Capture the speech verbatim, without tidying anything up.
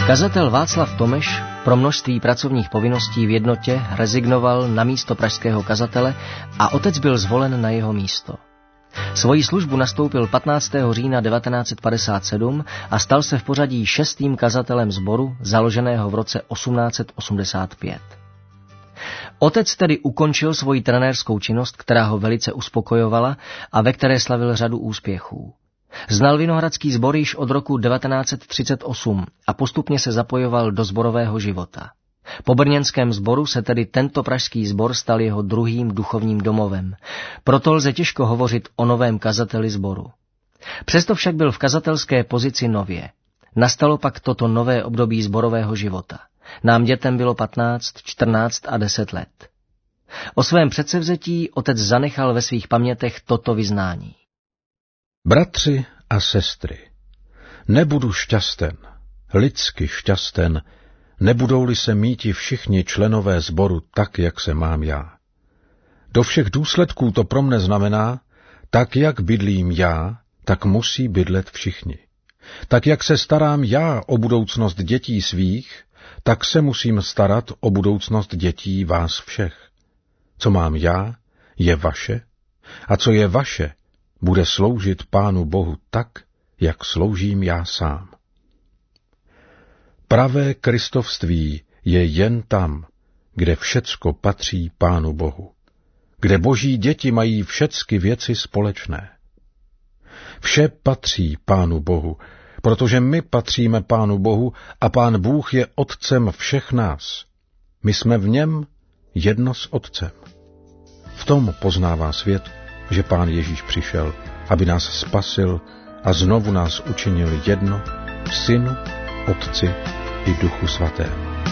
Kazatel Václav Tomeš pro množství pracovních povinností v Jednotě rezignoval na místo pražského kazatele a otec byl zvolen na jeho místo. Svoji službu nastoupil patnáctého října devatenáct set padesát sedm a stal se v pořadí šestým kazatelem sboru, založeného v roce osmnáct set osmdesát pět. Otec tedy ukončil svoji trenérskou činnost, která ho velice uspokojovala a ve které slavil řadu úspěchů. Znal vinohradský sbor již od roku devatenáct set třicet osm a postupně se zapojoval do sborového života. Po brněnském sboru se tedy tento pražský sbor stal jeho druhým duchovním domovem. Proto lze těžko hovořit o novém kazateli sboru. Přesto však byl v kazatelské pozici nově. Nastalo pak toto nové období sborového života. Nám dětem bylo patnáct, čtrnáct a deset let. O svém předsevzetí otec zanechal ve svých pamětech toto vyznání. Bratři a sestry, nebudu šťasten, lidsky šťasten, nebudou-li se míti všichni členové sboru tak, jak se mám já. Do všech důsledků to pro mne znamená, tak jak bydlím já, tak musí bydlet všichni. Tak jak se starám já o budoucnost dětí svých, tak se musím starat o budoucnost dětí vás všech. Co mám já, je vaše, a co je vaše, bude sloužit Pánu Bohu tak, jak sloužím já sám. Pravé kristovství je jen tam, kde všecko patří Pánu Bohu, kde boží děti mají všecky věci společné. Vše patří Pánu Bohu, protože my patříme Pánu Bohu a Pán Bůh je Otcem všech nás. My jsme v něm jedno s Otcem. V tom poznává svět, že Pán Ježíš přišel, aby nás spasil a znovu nás učinil jedno v Synu, Otci i Duchu Svatém.